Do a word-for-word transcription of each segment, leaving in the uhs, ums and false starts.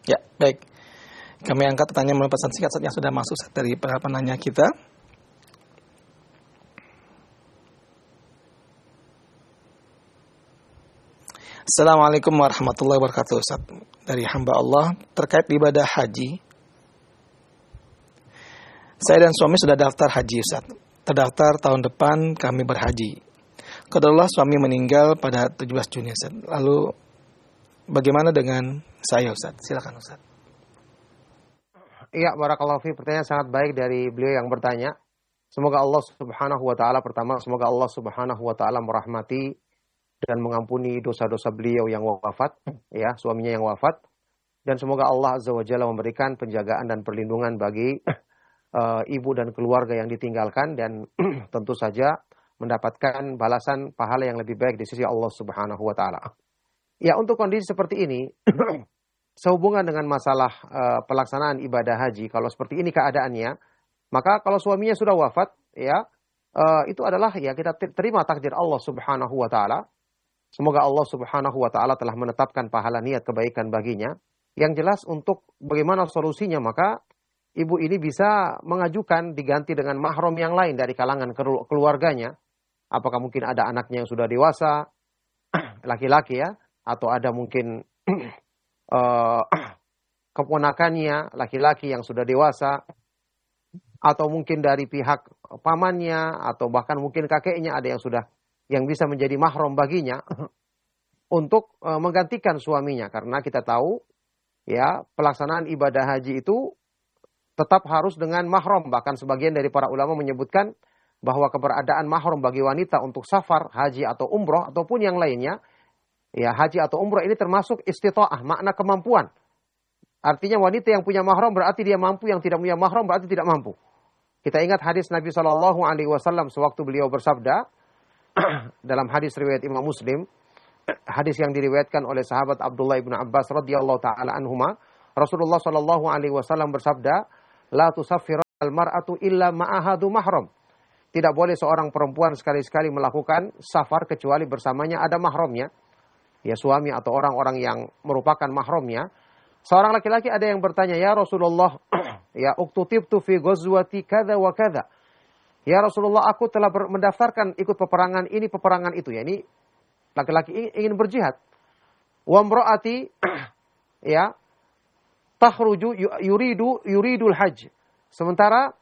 Ya, baik. Kami angkat pertanyaan melalui pesan singkat yang sudah masuk dari para penanya kita. Assalamualaikum warahmatullahi wabarakatuh. Ustaz, dari hamba Allah terkait ibadah haji. Saya dan suami sudah daftar haji, Ustaz. Terdaftar tahun depan kami berhaji. Qadarullah suami meninggal pada tujuh belas Juni, Ustaz. Lalu bagaimana dengan saya, Ustaz? Silakan, Ustaz. Iya, barakallahu fi. Pertanyaan sangat baik dari beliau yang bertanya. Semoga Allah Subhanahu wa taala pertama semoga Allah Subhanahu wa taala merahmati dan mengampuni dosa-dosa beliau yang wafat, ya, suaminya yang wafat, dan semoga Allah Azza wa Jalla memberikan penjagaan dan perlindungan bagi uh, ibu dan keluarga yang ditinggalkan, dan tentu saja mendapatkan balasan pahala yang lebih baik di sisi Allah Subhanahu wa taala. Ya, untuk kondisi seperti ini sehubungan dengan masalah uh, pelaksanaan ibadah haji, kalau seperti ini keadaannya, maka kalau suaminya sudah wafat, ya, uh, itu adalah ya kita terima takdir Allah Subhanahu wa taala. Semoga Allah Subhanahu wa taala telah menetapkan pahala niat kebaikan baginya. Yang jelas untuk bagaimana solusinya, maka ibu ini bisa mengajukan diganti dengan mahram yang lain dari kalangan keluarganya. Apakah mungkin ada anaknya yang sudah dewasa, laki-laki ya, atau ada mungkin uh, keponakannya laki-laki yang sudah dewasa, atau mungkin dari pihak pamannya, atau bahkan mungkin kakeknya ada yang sudah yang bisa menjadi mahram baginya untuk e, menggantikan suaminya, karena kita tahu ya pelaksanaan ibadah haji itu tetap harus dengan mahram. Bahkan sebagian dari para ulama menyebutkan bahwa keberadaan mahram bagi wanita untuk safar, haji atau umroh ataupun yang lainnya, ya haji atau umroh ini termasuk istita'ah, makna kemampuan. Artinya wanita yang punya mahram berarti dia mampu, yang tidak punya mahram berarti tidak mampu. Kita ingat hadis Nabi shallallahu alaihi wasallam sewaktu beliau bersabda dalam hadis riwayat Imam Muslim, hadis yang diriwayatkan oleh sahabat Abdullah ibn Abbas radhiyallahu taala anhuma, Rasulullah sallallahu alaihi wasallam bersabda, la tusaffir al-mar'atu illa ma'ahadu mahram. Tidak boleh seorang perempuan sekali-sekali melakukan safar kecuali bersamanya ada mahramnya, ya suami atau orang-orang yang merupakan mahramnya. Seorang laki-laki ada yang bertanya, ya Rasulullah, ya uktutibtu fi ghazwati kadza wa kadza. Ya Rasulullah, aku telah mendaftarkan ikut peperangan ini, peperangan itu. Ya, ini laki-laki ingin berjihad. Wa mraati ya takhruju yuridu yuridul hajj. Sementara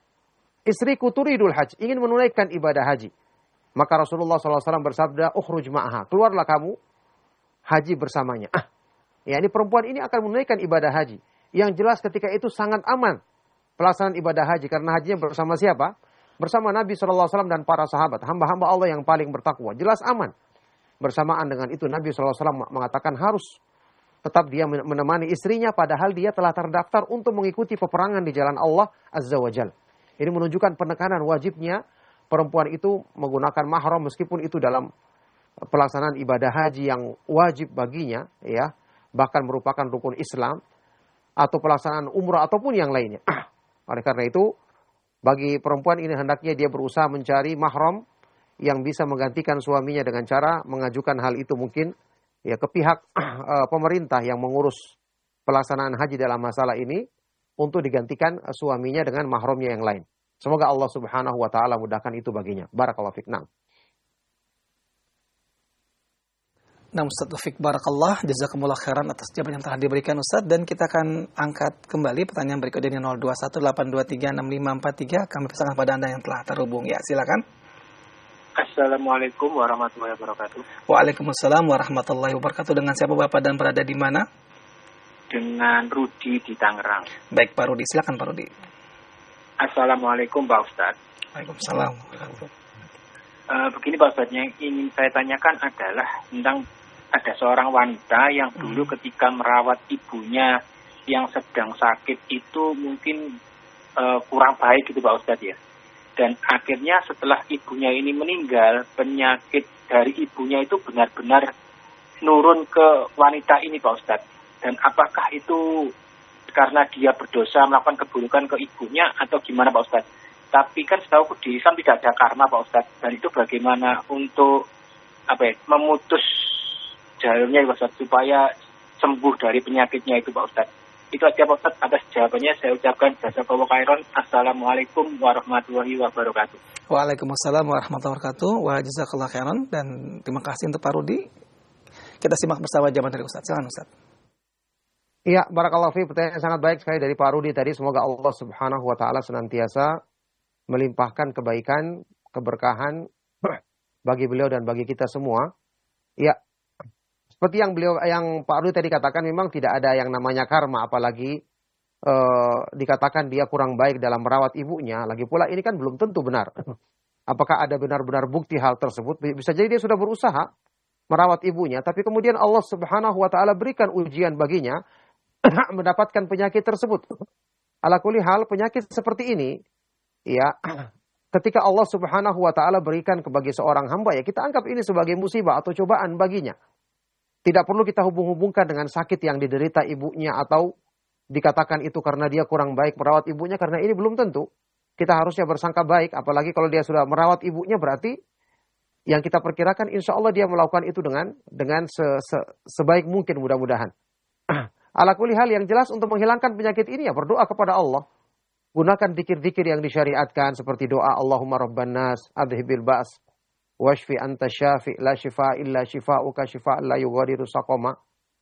istriku turidul hajj, ingin menunaikan ibadah haji. Maka Rasulullah sallallahu alaihi wasallam bersabda, "Ukhruj ma'aha." Keluarlah kamu haji bersamanya. Ah, ya, ini perempuan ini akan menunaikan ibadah haji. Yang jelas ketika itu sangat aman pelaksanaan ibadah haji, karena hajinya bersama siapa? Bersama Nabi shallallahu alaihi wasallam dan para sahabat, hamba-hamba Allah yang paling bertakwa. Jelas aman. Bersamaan dengan itu Nabi shallallahu alaihi wasallam mengatakan harus tetap dia menemani istrinya, padahal dia telah terdaftar untuk mengikuti peperangan di jalan Allah Azza wa Jalla. Ini menunjukkan penekanan wajibnya perempuan itu menggunakan mahram meskipun itu dalam pelaksanaan ibadah haji yang wajib baginya, ya, bahkan merupakan rukun Islam, atau pelaksanaan umrah ataupun yang lainnya. Oleh karena itu, bagi perempuan ini hendaknya dia berusaha mencari mahram yang bisa menggantikan suaminya dengan cara mengajukan hal itu mungkin ya ke pihak uh, pemerintah yang mengurus pelaksanaan haji dalam masalah ini, untuk digantikan uh, suaminya dengan mahramnya yang lain. Semoga Allah Subhanahu wa taala mudahkan itu baginya. Barakallahu fiik. Naam. Nah, Ustaz Taufik Barakallah, jazakumullah khairan atas jawaban yang telah diberikan Ustaz, dan kita akan angkat kembali pertanyaan berikutnya di nol dua satu delapan dua tiga enam lima empat tiga. Kami persilakan pada Anda yang telah terhubung. Ya, silakan. Assalamualaikum warahmatullahi wabarakatuh. Waalaikumsalam warahmatullahi wabarakatuh. Dengan siapa Bapak dan berada di mana? Dengan Rudi di Tangerang. Baik Pak Rudi, silakan Pak Rudi. Assalamualaikum Pak Ustaz. Waalaikumsalam. Uh, begini Pak Ustaz, yang ingin saya tanyakan adalah tentang ada seorang wanita yang dulu hmm. ketika merawat ibunya yang sedang sakit itu mungkin uh, kurang baik gitu Pak Ustadz ya. Dan akhirnya setelah ibunya ini meninggal, penyakit dari ibunya itu benar-benar nurun ke wanita ini Pak Ustadz. Dan apakah itu karena dia berdosa melakukan keburukan ke ibunya atau gimana Pak Ustadz? Tapi kan setahu di Islam tidak ada karma Pak Ustadz. Dan itu bagaimana untuk apa ya, memutus jalurnya Pak Ustadz, supaya sembuh dari penyakitnya itu Pak Ustadz. Itu aja Pak Ustadz, atas jawabannya saya ucapkan jazakallahu khairan. Assalamualaikum warahmatullahi wabarakatuh. Waalaikumsalam warahmatullahi wabarakatuh. Wa jazakallahu khairan, dan terima kasih untuk Pak Rudi. Kita simak bersama jawaban dari Ustadz. Silakan Ustadz. Iya, barakallahu fi, pertanyaan yang sangat baik sekali dari Pak Rudi tadi. Semoga Allah Subhanahu wa taala senantiasa melimpahkan kebaikan, keberkahan bagi beliau dan bagi kita semua. Ya, seperti yang beliau yang Pak Rudi tadi katakan, memang tidak ada yang namanya karma, apalagi uh, dikatakan dia kurang baik dalam merawat ibunya. Lagi pula ini kan belum tentu benar. Apakah ada benar-benar bukti hal tersebut? Bisa jadi dia sudah berusaha merawat ibunya, tapi kemudian Allah Subhanahu wa taala berikan ujian baginya mendapatkan penyakit tersebut. Ala kulli hal, penyakit seperti ini, ya, ketika Allah Subhanahu wa taala berikan kepada seorang hamba, ya kita anggap ini sebagai musibah atau cobaan baginya. Tidak perlu kita hubung-hubungkan dengan sakit yang diderita ibunya atau dikatakan itu karena dia kurang baik merawat ibunya, karena ini belum tentu. Kita harusnya bersangka baik, apalagi kalau dia sudah merawat ibunya, berarti yang kita perkirakan insya Allah dia melakukan itu dengan dengan se, se, sebaik mungkin, mudah-mudahan. Ala kulli hal, yang jelas untuk menghilangkan penyakit ini ya berdoa kepada Allah. Gunakan zikir-zikir yang disyariatkan seperti doa Allahumma rabban nas adhibil ba's washfi anta syafi la shifa illa shifa'uka shifa'an la yughadiru saqama.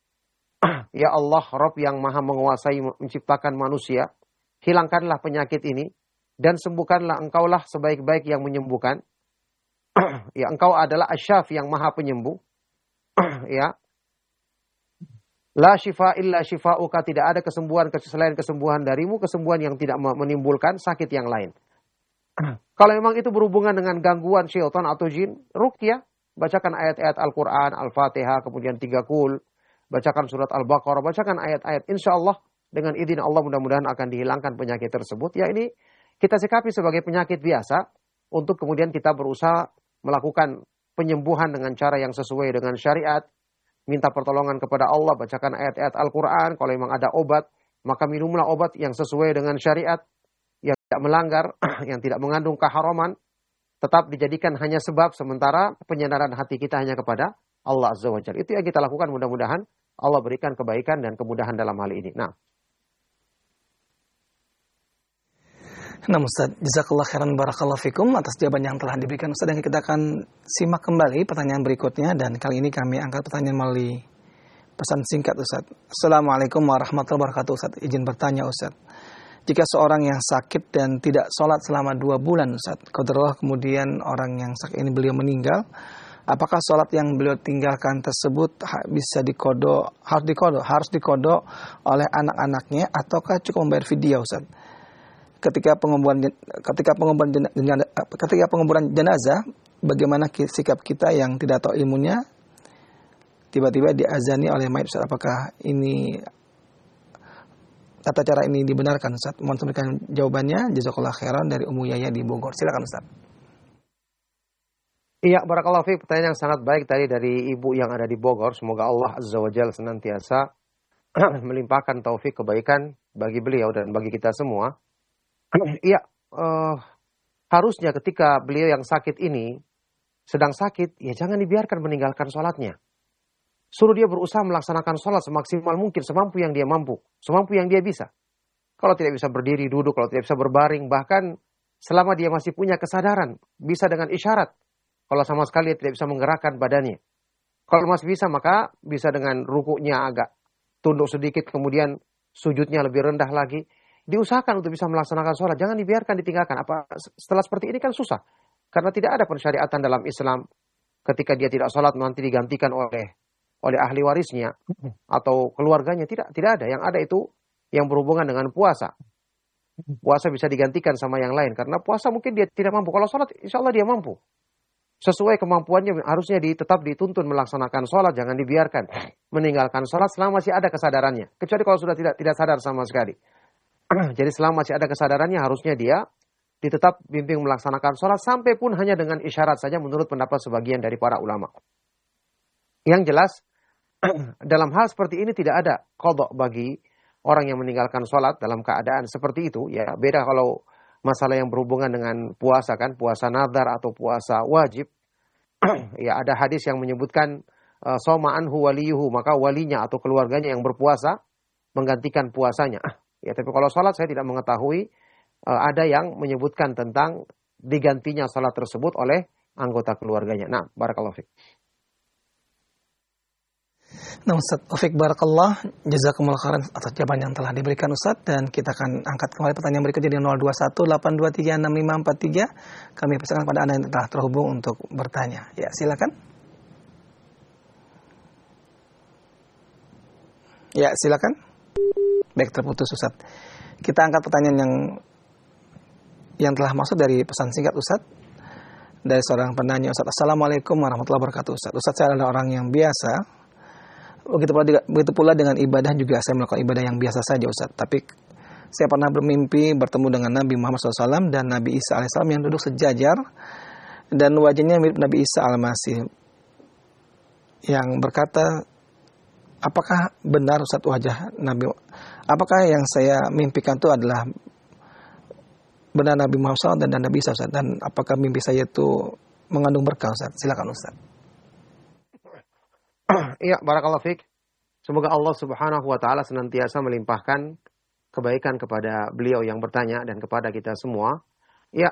Ya Allah, Rabb yang maha menguasai menciptakan manusia, hilangkanlah penyakit ini dan sembuhkanlah, engkaulah sebaik-baik yang menyembuhkan. Ya, engkau adalah asy-syafi yang maha penyembuh. Ya. La shifa illa shifa'uka, tidak ada kesembuhan selain kesembuhan darimu, kesembuhan yang tidak menimbulkan sakit yang lain. Kalau memang itu berhubungan dengan gangguan syaitan atau jin, ruqyah, bacakan ayat-ayat Al-Quran, Al-Fatihah, kemudian tiga kul, bacakan surat Al-Baqarah, bacakan ayat-ayat. Insya Allah dengan izin Allah mudah-mudahan akan dihilangkan penyakit tersebut. Ya, ini kita sikapi sebagai penyakit biasa, untuk kemudian kita berusaha melakukan penyembuhan dengan cara yang sesuai dengan syariat. Minta pertolongan kepada Allah, bacakan ayat-ayat Al-Quran. Kalau memang ada obat, maka minumlah obat yang sesuai dengan syariat, yang tidak melanggar, yang tidak mengandung keharaman. Tetap dijadikan hanya sebab, sementara penyandaran hati kita hanya kepada Allah Azza wa Jalla. Itu yang kita lakukan, mudah-mudahan Allah berikan kebaikan dan kemudahan dalam hal ini. Nah, Nah Ustaz, jazakallah khairan barakallahu fikum atas jawaban yang telah diberikan Ustaz, dan kita akan simak kembali pertanyaan berikutnya, dan kali ini kami angkat pertanyaan melalui pesan singkat Ustaz. Assalamualaikum warahmatullahi wabarakatuh Ustaz. Izin bertanya Ustaz, jika seorang yang sakit dan tidak sholat selama dua bulan Ustaz, qadarullah kemudian orang yang sakit ini beliau meninggal, apakah sholat yang beliau tinggalkan tersebut bisa dikodok, harus dikodok, harus dikodok oleh anak-anaknya, ataukah cukup membayar fidyah Ustaz? Ketika penguburan ketika penguburan jenazah, ketika penguburan jenazah, bagaimana sikap kita yang tidak tahu ilmunya, tiba-tiba diazani oleh mayit Ustaz? Apakah ini tata cara ini dibenarkan Ustaz? Mohon berikan jawabannya. Jazakallah khairan, dari Ummu Yaya di Bogor. Silakan Ustaz. Iya, barakallahu fiik, pertanyaan yang sangat baik tadi dari ibu yang ada di Bogor. Semoga Allah Azza wa Jalla senantiasa melimpahkan taufik kebaikan bagi beliau dan bagi kita semua. Iya, uh, harusnya ketika beliau yang sakit ini sedang sakit, ya jangan dibiarkan meninggalkan sholatnya. Suruh dia berusaha melaksanakan sholat semaksimal mungkin, semampu yang dia mampu, semampu yang dia bisa. Kalau tidak bisa berdiri, duduk, kalau tidak bisa berbaring, bahkan selama dia masih punya kesadaran, bisa dengan isyarat. Kalau sama sekali dia tidak bisa menggerakkan badannya. Kalau masih bisa, maka bisa dengan rukuknya agak tunduk sedikit, kemudian sujudnya lebih rendah lagi. Diusahakan untuk bisa melaksanakan sholat, jangan dibiarkan ditinggalkan. Apa setelah seperti ini kan susah, karena tidak ada pensyariatan dalam Islam. Ketika dia tidak sholat nanti digantikan oleh oleh ahli warisnya atau keluarganya, tidak tidak ada. Yang ada itu yang berhubungan dengan puasa. Puasa bisa digantikan sama yang lain, karena puasa mungkin dia tidak mampu. Kalau sholat, insya Allah dia mampu. Sesuai kemampuannya harusnya di, tetap dituntun melaksanakan sholat, jangan dibiarkan meninggalkan sholat selama masih ada kesadarannya. Kecuali kalau sudah tidak tidak sadar sama sekali. Jadi selama masih ada kesadarannya, harusnya dia ditetap bimbing melaksanakan sholat, sampai pun hanya dengan isyarat saja menurut pendapat sebagian dari para ulama. Yang jelas, dalam hal seperti ini tidak ada qadha bagi orang yang meninggalkan sholat dalam keadaan seperti itu. Ya, beda kalau masalah yang berhubungan dengan puasa kan, puasa nadar atau puasa wajib. Ya, ada hadis yang menyebutkan uh, soma anhu waliyuhu, maka walinya atau keluarganya yang berpuasa menggantikan puasanya. Ya, tapi kalau salat saya tidak mengetahui uh, ada yang menyebutkan tentang digantinya salat tersebut oleh anggota keluarganya. Nah, barakallahu fiik. Nah, Ustaz Taufik Barakallah, jazakumullah khairan atas jawaban yang telah diberikan Ustaz, dan kita akan angkat kembali pertanyaan berikutnya di nol dua satu delapan dua tiga enam lima empat tiga. Kami persilakan pada Anda yang telah terhubung untuk bertanya. Ya, silakan. Ya, silakan. Baik, terputus Ustaz. Kita angkat pertanyaan yang yang telah masuk dari pesan singkat Ustaz, dari seorang penanya Ustaz. Assalamualaikum warahmatullahi wabarakatuh Ustaz. Ustaz, saya adalah orang yang biasa. Begitu pula, begitu pula dengan ibadah juga saya melakukan ibadah yang biasa saja Ustaz. Tapi saya pernah bermimpi bertemu dengan Nabi Muhammad shallallahu alaihi wasallam dan Nabi Isa alaihissalam yang duduk sejajar, dan wajahnya mirip Nabi Isa al-Masih, yang berkata, apakah benar Ustaz wajah Nabi, apakah yang saya mimpikan itu adalah benar Nabi Muhammad shallallahu alaihi wasallam dan, dan Nabi Isa Ustaz, dan apakah mimpi saya itu mengandung berkah Ustaz? Silakan Ustaz. Iya, barakallahu fiik. Semoga Allah Subhanahu wa taala senantiasa melimpahkan kebaikan kepada beliau yang bertanya dan kepada kita semua. Ya,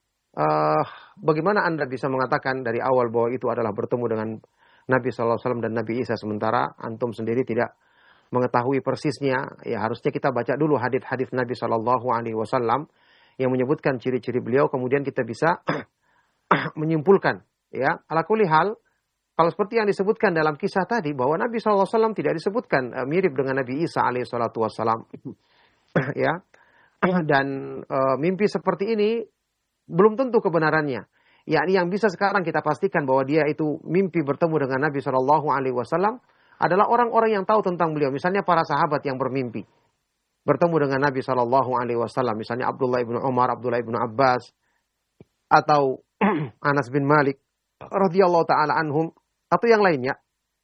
uh, bagaimana Anda bisa mengatakan dari awal bahwa itu adalah bertemu dengan Nabi sallallahu alaihi wasallam dan Nabi Isa, sementara antum sendiri tidak mengetahui persisnya? Ya, harusnya kita baca dulu hadis-hadis Nabi sallallahu alaihi wasallam yang menyebutkan ciri-ciri beliau, kemudian kita bisa menyimpulkan. Ya, ala kulli hal, kalau seperti yang disebutkan dalam kisah tadi, bahwa Nabi shallallahu alaihi wasallam tidak disebutkan uh, mirip dengan Nabi Isa alaihi salatu wassalam. Ya. Dan uh, mimpi seperti ini belum tentu kebenarannya. Yakni yang bisa sekarang kita pastikan bahwa dia itu mimpi bertemu dengan Nabi shallallahu alaihi wasallam adalah orang-orang yang tahu tentang beliau. Misalnya para sahabat yang bermimpi bertemu dengan Nabi shallallahu alaihi wasallam. Misalnya Abdullah ibnu Umar, Abdullah ibnu Abbas, atau Anas bin Malik radhiyallahu ta'ala anhum, atau yang lainnya.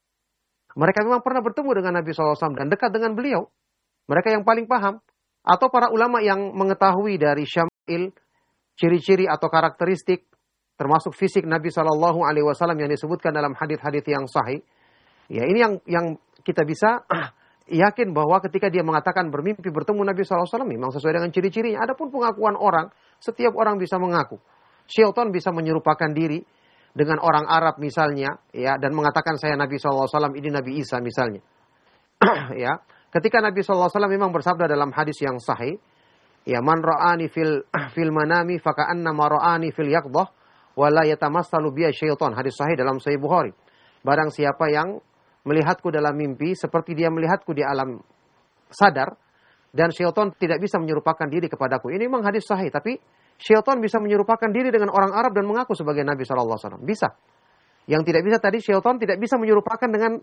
Mereka memang pernah bertemu dengan Nabi shallallahu alaihi wasallam dan dekat dengan beliau. Mereka yang paling paham. Atau para ulama yang mengetahui dari syama'il, ciri-ciri atau karakteristik, termasuk fisik Nabi shallallahu alaihi wasallam yang disebutkan dalam hadis-hadis yang sahih. Ya, ini yang yang kita bisa yakin bahwa ketika dia mengatakan bermimpi bertemu Nabi shallallahu alaihi wasallam memang sesuai dengan ciri-cirinya. Adapun pengakuan orang, setiap orang bisa mengaku. Syaitan bisa menyerupakan diri dengan orang Arab misalnya, ya, dan mengatakan saya Nabi shallallahu alaihi wasallam, ini Nabi Isa misalnya. Ya, ketika Nabi shallallahu alaihi wasallam memang bersabda dalam hadis yang sahih, ya, man ra'ani fil fil manami faka'anna ma ra'ani fil yaqdah wa la yatamassalu biya syaitan. Hadis sahih dalam Sahih Bukhari. Barang siapa yang melihatku dalam mimpi seperti dia melihatku di alam sadar, dan syaitan tidak bisa menyerupakan diri kepadaku. Ini memang hadis sahih, tapi syaitan bisa menyerupakan diri dengan orang Arab dan mengaku sebagai Nabi shallallahu alaihi wasallam. Bisa. Yang tidak bisa tadi, syaitan tidak bisa menyerupakan dengan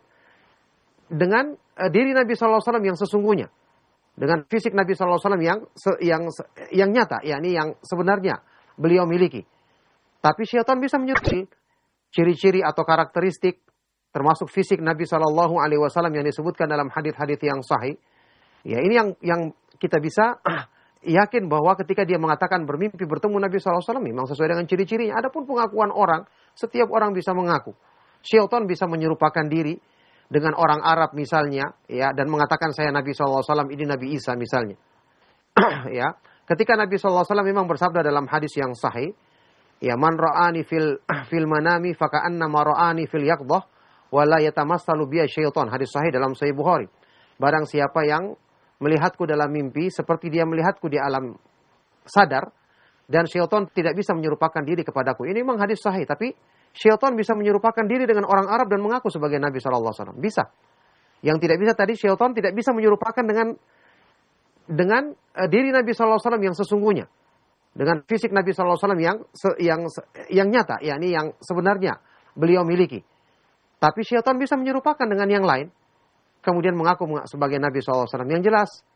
dengan uh, diri Nabi shallallahu alaihi wasallam yang sesungguhnya. Dengan fisik Nabi shallallahu alaihi wasallam yang yang yang nyata, yakni yang sebenarnya beliau miliki. Tapi syaitan bisa menyerupai ciri-ciri atau karakteristik, termasuk fisik Nabi shallallahu alaihi wasallam yang disebutkan dalam hadis-hadis yang sahih. Ya, ini yang yang kita bisa yakin bahwa ketika dia mengatakan bermimpi bertemu Nabi shallallahu alaihi wasallam memang sesuai dengan ciri-cirinya. Adapun pengakuan orang, setiap orang bisa mengaku. Syaitan bisa menyerupakan diri dengan orang Arab misalnya, ya, dan mengatakan saya Nabi shallallahu alaihi wasallam, ini Nabi Isa misalnya. Ya, ketika Nabi shallallahu alaihi wasallam memang bersabda dalam hadis yang sahih, ya, man ra'ani fil fil manami faka'anna ma ra'ani fil yaqdah wa la yatamassalu biya syaitan. Hadis sahih dalam Sahih Bukhari. Barang siapa yang melihatku dalam mimpi seperti dia melihatku di alam sadar, dan syaitan tidak bisa menyerupakan diri kepadaku. Ini memang hadis sahih, tapi syaitan bisa menyerupakan diri dengan orang Arab dan mengaku sebagai Nabi shallallahu alaihi wasallam. Bisa. Yang tidak bisa tadi, syaitan tidak bisa menyerupakan dengan dengan uh, diri Nabi shallallahu alaihi wasallam yang sesungguhnya. Dengan fisik Nabi shallallahu alaihi wasallam yang yang yang nyata, yakni yang sebenarnya beliau miliki. Tapi syaitan bisa menyerupakan dengan yang lain, kemudian mengaku sebagai Nabi shallallahu alaihi wasallam. Yang jelas,